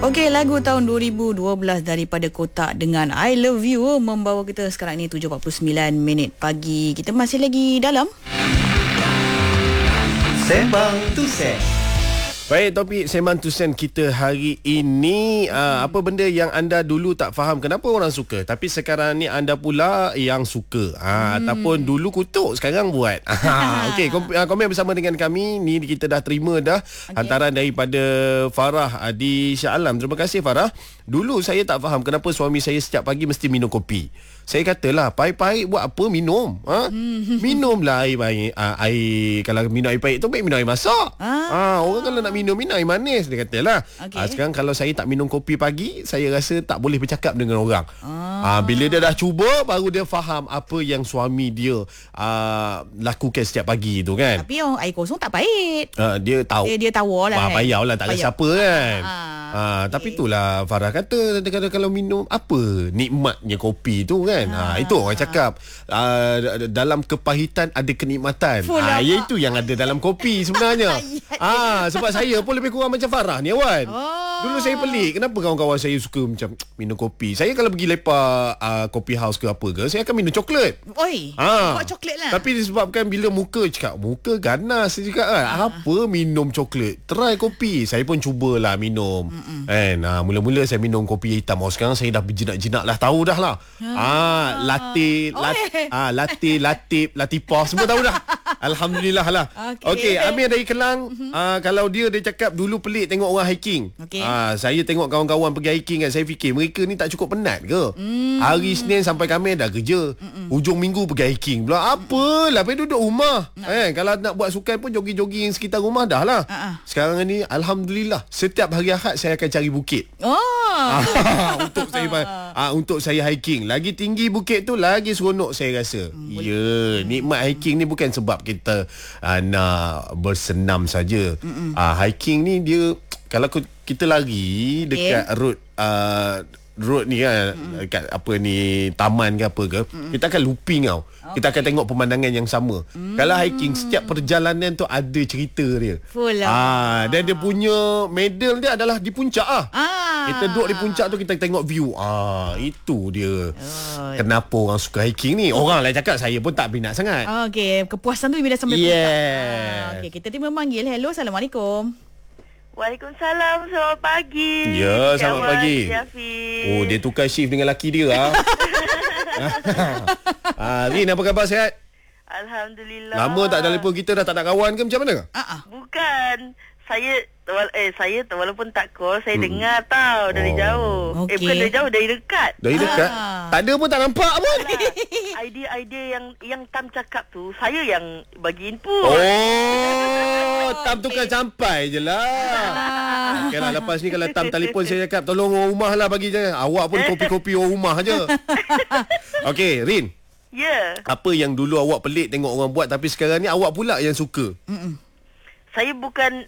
Okey, lagu tahun 2012 daripada Kotak dengan I Love You membawa kita sekarang ni 7.49 minit pagi. Kita masih lagi dalam Sembang Tusen. Baik, topik Sembang Tusen kita hari ini, apa benda yang anda dulu tak faham kenapa orang suka, tapi sekarang ni anda pula yang suka, ataupun dulu kutuk sekarang buat. Okey, komen bersama dengan kami ni, kita dah terima dah hantaran daripada Farah di Shah Alam. Terima kasih Farah. Dulu saya tak faham kenapa suami saya setiap pagi mesti minum kopi. Saya katalah, pahit-pahit buat apa minum? Minumlah air baik. Air, kalau minum air pahit tu baik minum air masak. Orang kalau nak minum air manis, dia katalah. Sekarang kalau saya tak minum kopi pagi, saya rasa tak boleh bercakap dengan orang. Bila dia dah cuba, baru dia faham apa yang suami dia lakukan setiap pagi tu kan. Tapi yang air kosong tak pahit. Dia tahu. Dia tahu lah kan. Payah lah, tak ada siapa kan. Tapi itulah Farah kata, kalau minum apa nikmatnya kopi tu kan. Itu orang cakap, dalam kepahitan ada kenikmatan. Iaitu yang ada dalam kopi sebenarnya. Sebab saya pun lebih kurang macam Farah ni Wan. Dulu saya pelik, kenapa kawan-kawan saya suka macam minum kopi. Saya kalau pergi lepak kopi house ke apa ke, saya akan minum coklat. Buat coklat lah. Tapi disebabkan bila muka ganas, saya cakap kan, apa minum coklat, try kopi. Saya pun cubalah minum. Mula-mula saya minum kopi hitam. Sekarang saya dah berjinak-jinak lah, tahu dah lah. Latte, latifah, semua tahu dah. Alhamdulillah lah. Okey, Amir dari Kelang, kalau dia cakap dulu pelik tengok orang hiking. Saya tengok kawan-kawan pergi hiking kan, saya fikir mereka ni tak cukup penat ke? Hari Senin sampai Khamis dah kerja, hujung minggu pergi hiking pula. Apalah, pergi duduk rumah. Kalau nak buat sukan pun jogging-jogging sekitar rumah dah lah. Sekarang ni Alhamdulillah, setiap hari Ahad saya akan cari bukit. Untuk saya hiking. Lagi tinggi bukit tu, lagi seronok saya rasa. Nikmat hiking ni bukan sebab kita nak bersenam saja. Hiking ni dia, kalau kita lari dekat road ni kan, dekat apa ni, taman ke apa ke, kita akan looping tau. Kita akan tengok pemandangan yang sama. Kalau hiking, setiap perjalanan tu ada cerita dia. Dan dia punya medal dia adalah di puncak kita duduk di puncak tu, kita tengok view. Itu dia. Kenapa orang suka hiking ni? Orang lah cakap, saya pun tak minat sangat. Okey, kepuasan tu bila sampai puncak. Okey, kita terima manggil. Hello, Assalamualaikum. Waalaikumsalam, selamat pagi. Ya, selamat pagi. Syafiq. Dia tukar shift dengan laki dia. Rin, apa khabar, sihat? Alhamdulillah. Lama tak telefon kita, dah tak nak kawan ke macam mana? Bukan. Saya walaupun tak call, saya dengar tau dari jauh. Bukan dari jauh, dari dekat. Dari dekat? Tak ada pun, tak nampak pun. Idea yang Tam cakap tu, saya yang bagi input. Tam tukar sampai je lah. Okay lah, lepas ni kalau Tam telefon, saya cakap, tolong orang rumah lah bagi je. Awak pun kopi-kopi orang rumah je. Okey, Rin. Ya. Apa yang dulu awak pelik tengok orang buat, tapi sekarang ni awak pula yang suka? Saya bukan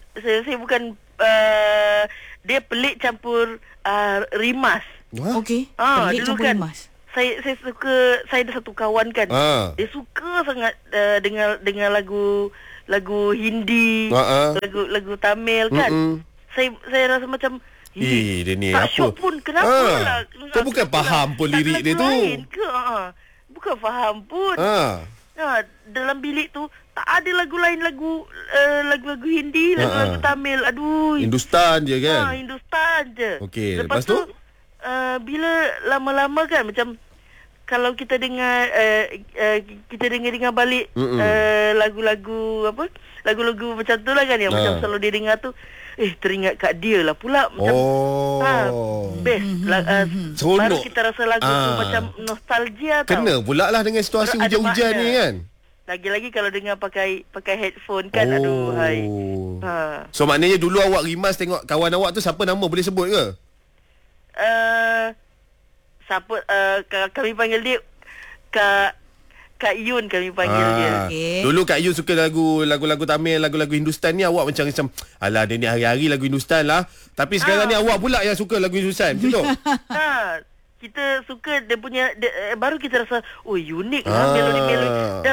dia pelik campur rimas. Okey. Pelik campur rimas. Saya suka, saya ada satu kawan kan. Dia suka sangat dengar lagu Hindi, lagu Tamil kan. Saya rasa macam dia ni tak apa? syok pun, kenapa lah. Kau bukan faham pun lirik dia tu. Bukan faham pun. Dalam bilik tu tak ada lagu lain, lagu Hindi, lagu Tamil. Aduh. Hindustan je kan? Hindustan je. Okey, lepas tu bila lama-lama kan, macam kalau kita dengar dengar balik lagu-lagu apa? Lagu-lagu macam tu lah kan, yang macam selalu dia dengar tu, teringat kat dia lah pula. Macam best. Baru kita rasa lagu tu macam nostalgia tau. Kena pula lah dengan situasi hujan-hujan ni kan. Lagi-lagi kalau dengar pakai headphone kan. Aduhai. So maknanya dulu awak rimas tengok kawan awak tu, siapa nama boleh sebut ke? Siapa kami panggil dia Kak Yun, kami panggil dia. Dulu Kak Yun suka lagu-lagu Tamil, lagu-lagu Hindustan ni, awak macam alah, dia ni hari-hari lagu Hindustan lah. Tapi sekarang ni awak pula yang suka lagu Hindustan. Macam tu. Kita suka dia punya baru kita rasa unik lah melodi-melodi. Dah lah.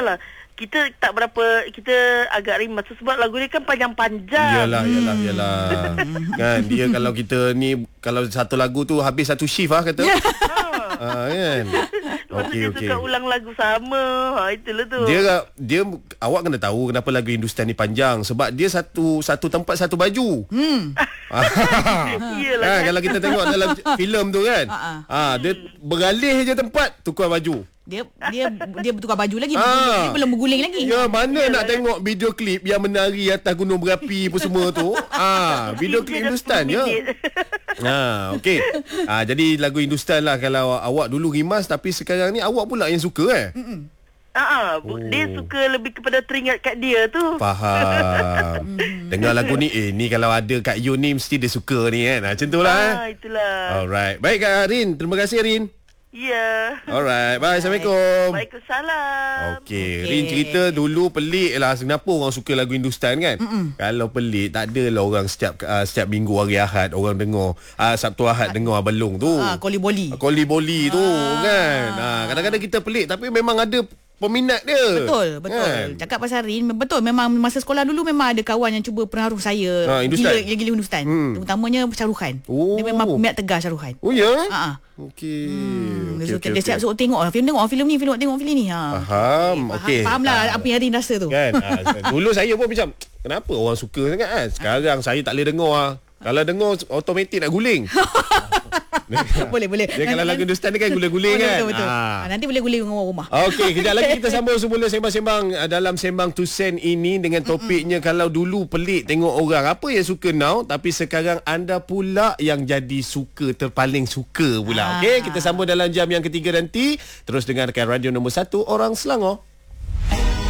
kita tak berapa, kita agak rimas sebab lagu dia kan panjang-panjang. Yalah. Kan dia kalau kita ni, kalau satu lagu tu habis satu shift kata. Kan. Lepas tu dia suka ulang lagu sama. Itulah tu. Dia awak kena tahu kenapa lagu Hindustan ni panjang, sebab dia satu tempat satu baju. Iyalah kan. Kalau kita tengok dalam filem tu kan. Dia beralih je tempat, tukar baju. Dia bertukar baju lagi. Dia belum berguling lagi. Ya, mana nak tengok video klip yang menari atas gunung berapi apa semua tu. Video klip Hindustan ya. Okey. Jadi lagu Hindustan lah kalau awak dulu rimas, tapi sekarang ni awak pula yang suka Dia suka lebih kepada teringat kat dia tu. Faham. Dengar lagu ni, ni kalau ada Kak Yun ni mesti dia suka ni kan. Macam tu lah. Itulah. Alright. Baik Kak Rin, terima kasih Rin. Ya. Alright, bye. Assalamualaikum. Waalaikumsalam. Okey, Rin cerita dulu pelik lah kenapa orang suka lagu Hindustan kan. Kalau pelik, tak adalah orang setiap minggu hari Ahad orang dengar, Sabtu Ahad dengar Abelung tu. Koli boli tu kan. Kadang-kadang kita pelik tapi memang ada peminat dia. Betul kan? Cakap pasal Rin, betul, memang masa sekolah dulu memang ada kawan yang cuba pengaruh saya gila Hindustan. Terutamanya Shah Rukh Khan. Dia memang peminat tegar Shah Rukh Khan. Oh ya? Okey. Dia siap suruh tengok filem ni. Faham. Okey. Fahamlah apa yang Rin rasa tu. Kan. Dulu saya pun macam, kenapa orang suka sangat kan? Sekarang saya tak boleh dengar. Kalau dengar automatik nak guling. Boleh. Dia kalau lagu Hindustan ni kan guling-guling kan. Betul. Nanti boleh guling dengan orang rumah. Okey, kejap lagi kita sambung semula sembang-sembang dalam Sembang Tu Sen ini dengan topiknya kalau dulu pelik tengok orang. Apa yang suka now tapi sekarang anda pula yang jadi paling suka pula. Okey, kita sambung dalam jam yang ketiga nanti. Terus dengarkan radio nombor 1 Orang Selangor.